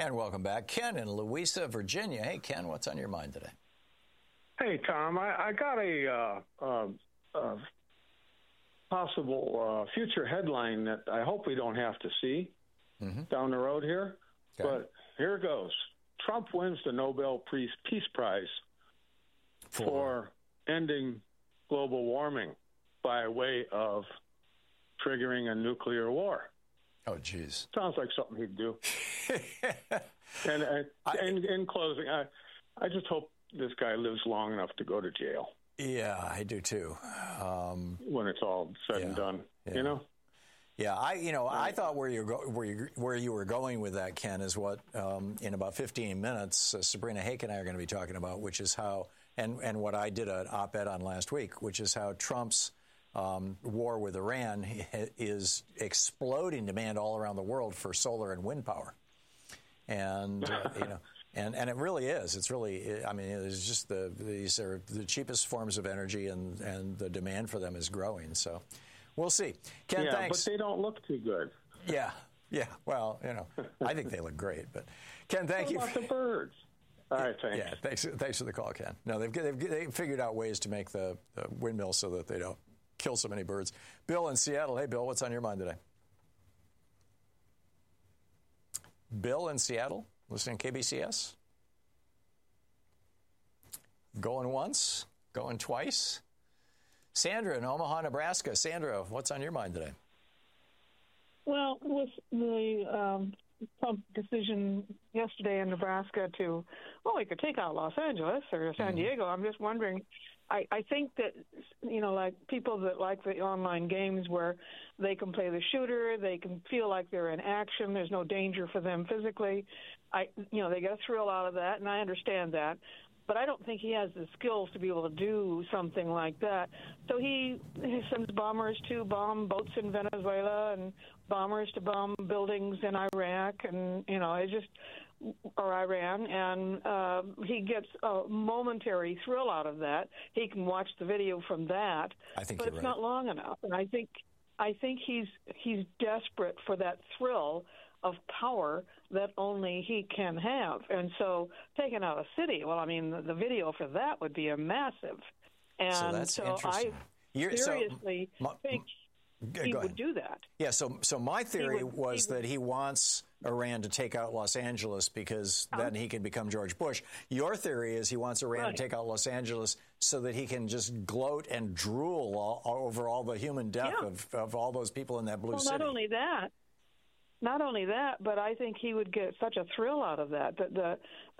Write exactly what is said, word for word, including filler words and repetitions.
And welcome back. Ken in Louisa, Virginia. Hey, Ken, what's on your mind today? Hey, Tom, I, I got a uh, uh, uh, possible uh, future headline that I hope we don't have to see mm-hmm. down the road here. Okay. But here it goes. Trump wins the Nobel Peace Prize for, for ending global warming by way of triggering a nuclear war. Oh, geez. Sounds like something he'd do. and and I, in, in closing, I, I just hope this guy lives long enough to go to jail. Yeah, I do too. Um, when it's all said yeah, and done, yeah. you know. Yeah, I you know I thought where you go, where you where you were going with that, Ken, is what um, in about fifteen minutes uh, Sabrina Hake and I are going to be talking about, which is how and and what I did an op-ed on last week, which is how Trump's Um, war with Iran is exploding demand all around the world for solar and wind power, and uh, you know, and, and it really is. It's really, I mean, it's just the these are the cheapest forms of energy, and, and the demand for them is growing. So, we'll see. Ken, yeah, thanks. But they don't look too good. Yeah, yeah. Well, you know, I think they look great. But Ken, thank what you. About the birds. All right, thanks. Yeah, thanks. Thanks for the call, Ken. No, they've they've, they've figured out ways to make the, the windmills so that they don't kill so many birds. Bill in Seattle. Hey, Bill, what's on your mind today? Bill in Seattle, listening to K B C S? Going once, going twice. Sandra in Omaha, Nebraska. Sandra, what's on your mind today? Well, with the um, Trump decision yesterday in Nebraska to, well, we could take out Los Angeles or San Diego, I'm just wondering, I, I think that, you know, like people that like the online games where they can play the shooter, they can feel like they're in action, there's no danger for them physically. I, you know, they get a thrill out of that, and I understand that. But I don't think he has the skills to be able to do something like that. So he, he sends bombers to bomb boats in Venezuela and bombers to bomb buildings in Iraq and, you know, it just, or Iran, and uh, he gets a momentary thrill out of that. He can watch the video from that, I think but you're it's right. not long enough. And I think, I think he's he's desperate for that thrill of power that only he can have. And so taking out a city, well, I mean, the, the video for that would be a massive. And so that's so interesting. I You're, seriously so, my, think Go he ahead. would do that. Yeah, so so my theory would, was he would. that he wants Iran to take out Los Angeles because then he can become George Bush. Your theory is he wants Iran Right. to take out Los Angeles so that he can just gloat and drool all, all over all the human death Yeah. of, of all those people in that blue Well, city. not only that, Not only that, but I think he would get such a thrill out of that. The the,